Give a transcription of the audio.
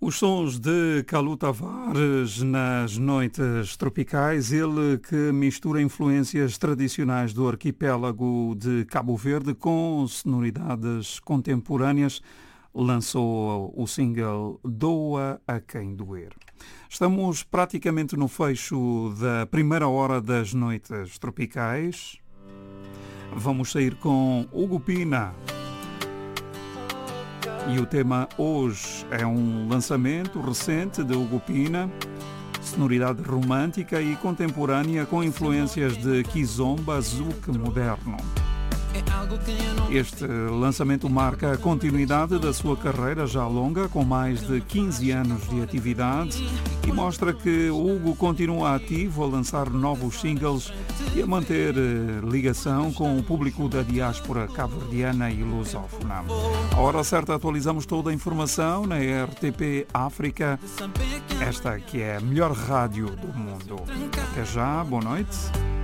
Os sons de Calu Tavares nas noites tropicais, ele que mistura influências tradicionais do arquipélago de Cabo Verde com sonoridades contemporâneas, lançou o single Doa a Quem Doer. Estamos praticamente no fecho da primeira hora das noites tropicais. Vamos sair com Hugo Pina. E o tema hoje é um lançamento recente de Hugo Pina, sonoridade romântica e contemporânea com influências de kizomba, zouk moderno. Este lançamento marca a continuidade da sua carreira já longa, com mais de 15 anos de atividade, e mostra que Hugo continua ativo a lançar novos singles e a manter ligação com o público da diáspora cabo-verdiana e lusófona. À hora certa atualizamos toda a informação na RTP África, esta que é a melhor rádio do mundo. Até já, boa noite.